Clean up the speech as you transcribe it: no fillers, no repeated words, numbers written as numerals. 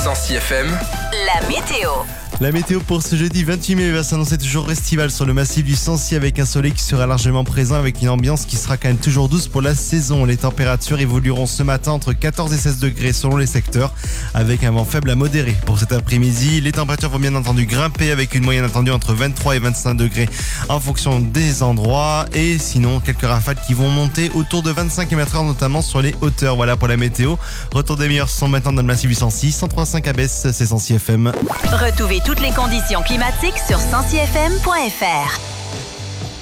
Sancy FM, la météo. La météo pour ce jeudi 28 mai va s'annoncer toujours estivale sur le massif du Sancy avec un soleil qui sera largement présent avec une ambiance qui sera quand même toujours douce pour la saison. Les températures évolueront ce matin entre 14 et 16 degrés selon les secteurs avec un vent faible à modéré. Pour cet après-midi, les températures vont bien entendu grimper avec une moyenne attendue entre 23 et 25 degrés en fonction des endroits et sinon quelques rafales qui vont monter autour de 25 km/h notamment sur les hauteurs. Voilà pour la météo. Retour des meilleurs sons maintenant dans le massif du Sancy. 103.5 à Besse, c'est Sancy FM. Retrouvez toutes les conditions climatiques sur sancyfm.fr.